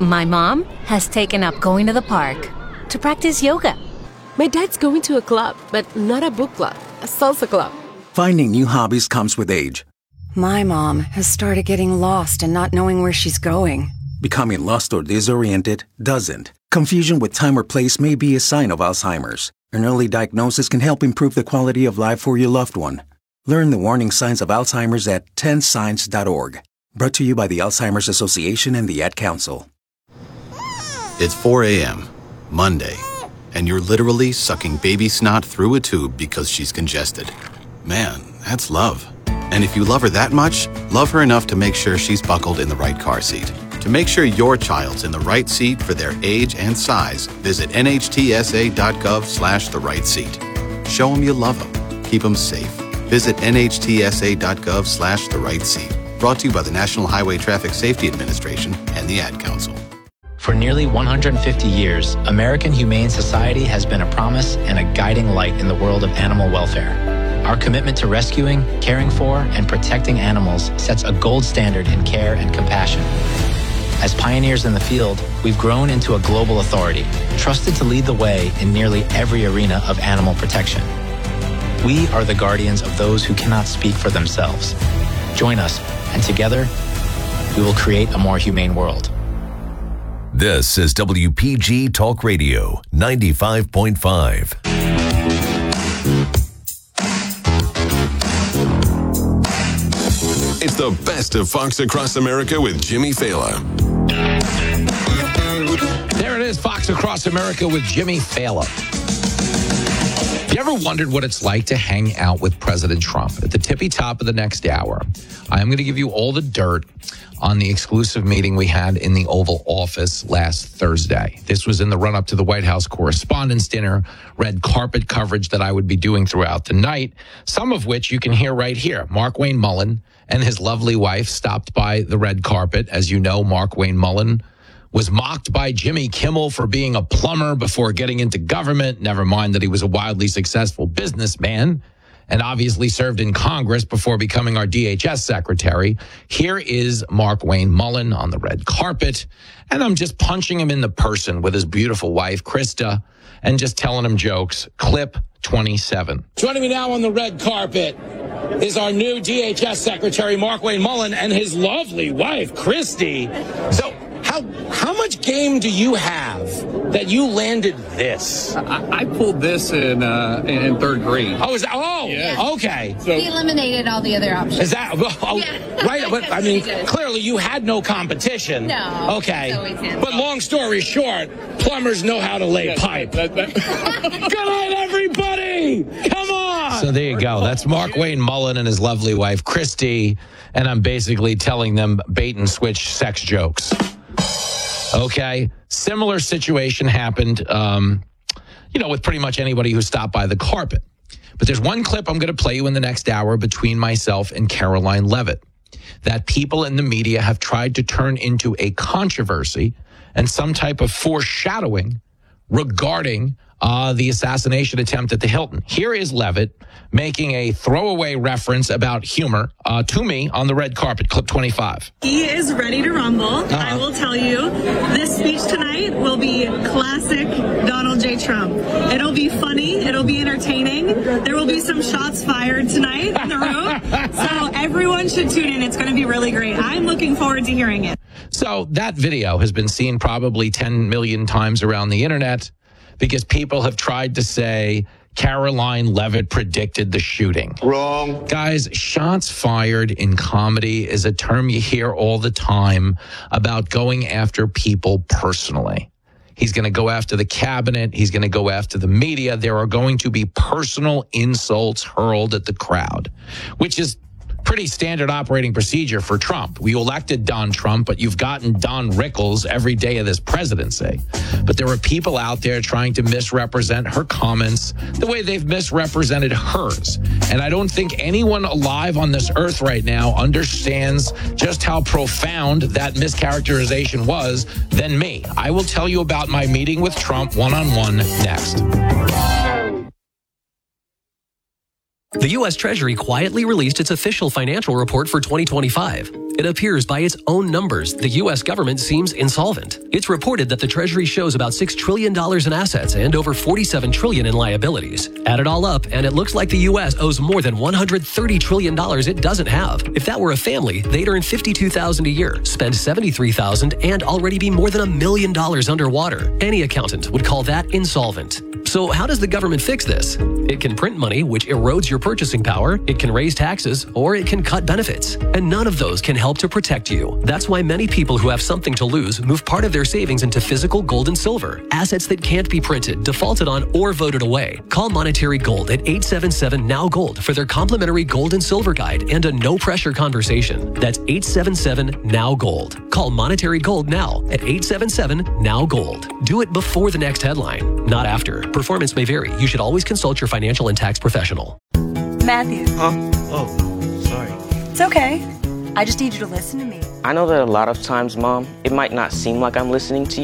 My mom has taken up going to the park to practice yoga. My dad's going to a club, but not a book club, a salsa club. Finding new hobbies comes with age. My mom has started getting lost and not knowing where she's going. Becoming lost or disoriented doesn't. Confusion with time or place may be a sign of Alzheimer's. An early diagnosis can help improve the quality of life for your loved one. Learn the warning signs of Alzheimer's at 10signs.org. Brought to you by the Alzheimer's Association and the Ad Council. It's 4 a.m., Monday, and you're literally sucking baby snot through a tube because she's congested. Man, that's love. And if you love her that much, love her enough to make sure she's buckled in the right car seat. To make sure your child's in the right seat for their age and size, visit nhtsa.gov/the right seat. Show them you love them. Keep them safe. Visit nhtsa.gov/the right seat. Brought to you by the National Highway Traffic Safety Administration and the Ad Council. For nearly 150 years, American Humane Society has been a promise and a guiding light in the world of animal welfare. Our commitment to rescuing, caring for, and protecting animals sets a gold standard in care and compassion. As pioneers in the field, we've grown into a global authority, trusted to lead the way in nearly every arena of animal protection. We are the guardians of those who cannot speak for themselves. Join us, and together, we will create a more humane world. This is WPG Talk Radio 95.5. It's the best of Fox Across America with Jimmy Fallon. There it is, Fox Across America with Jimmy Fallon. You ever wondered what it's like to hang out with President Trump? At the tippy top of the next hour, I'm going to give you all the dirt on the exclusive meeting we had in the Oval Office last Thursday. This was in the run-up to the White House Correspondents' Dinner, red carpet coverage that I would be doing throughout the night, some of which you can hear right here. Markwayne Mullin and his lovely wife stopped by the red carpet. As you know, Markwayne Mullin was mocked by Jimmy Kimmel for being a plumber before getting into government, never mind that he was a wildly successful businessman, and obviously served in Congress before becoming our DHS secretary. Here is Markwayne Mullin on the red carpet, and I'm just punching him in the person with his beautiful wife, Krista, and just telling him jokes. Clip 27. Joining me now on the red carpet is our new DHS secretary, Markwayne Mullin, and his lovely wife, Christy. So how much game do you have that you landed this? I pulled this in third grade. Oh, is that? Oh, yeah. Okay. So we eliminated all the other options. Is that yeah. Right? But I mean, clearly you had no competition. No. Okay. But long story short, plumbers know how to lay pipe. Good night, everybody. Come on. So there you go. That's Markwayne Mullin and his lovely wife, Christy, and I'm basically telling them bait and switch sex jokes. Okay. Similar situation happened, with pretty much anybody who stopped by the carpet. But there's one clip I'm going to play you in the next hour between myself and Caroline Leavitt that people in the media have tried to turn into a controversy and some type of foreshadowing regarding the assassination attempt at the Hilton. Here is Leavitt making a throwaway reference about humor to me on the red carpet, clip 25. He is ready to rumble. I will tell you, this speech tonight will be classic Donald J. Trump. It'll be funny. It'll be entertaining. There will be some shots fired tonight in the room. So everyone should tune in. It's going to be really great. I'm looking forward to hearing it. So that video has been seen probably 10 million times around the internet because people have tried to say Caroline Leavitt predicted the shooting. Wrong. Guys, shots fired in comedy is a term you hear all the time about going after people personally. He's going to go after the cabinet. He's going to go after the media. There are going to be personal insults hurled at the crowd, which is pretty standard operating procedure for Trump. We elected Don Trump, but you've gotten Don Rickles every day of this presidency. But there are people out there trying to misrepresent her comments the way they've misrepresented hers. And I don't think anyone alive on this earth right now understands just how profound that mischaracterization was than me. I will tell you about my meeting with Trump one-on-one next. The U.S. Treasury quietly released its official financial report for 2025. It appears by its own numbers, the U.S. government seems insolvent. It's reported that the Treasury shows about $6 trillion in assets and over $47 trillion in liabilities. Add it all up, and it looks like the U.S. owes more than $130 trillion it doesn't have. If that were a family, they'd earn $52,000 a year, spend $73,000, and already be more than $1 million underwater. Any accountant would call that insolvent. So how does the government fix this? It can print money, which erodes your purchasing power, it can raise taxes, or it can cut benefits. And none of those can help to protect you. That's why many people who have something to lose move part of their savings into physical gold and silver, assets that can't be printed, defaulted on, or voted away. Call Monetary Gold at 877-NOW-GOLD for their complimentary gold and silver guide and a no-pressure conversation. That's 877-NOW-GOLD. Call Monetary Gold now at 877-NOW-GOLD. Do it before the next headline, not after. Performance may vary. You should always consult your financial and tax professional. Matthew. Huh? Oh, sorry. It's okay. I just need you to listen to me. I know that a lot of times, Mom, it might not seem like I'm listening to you.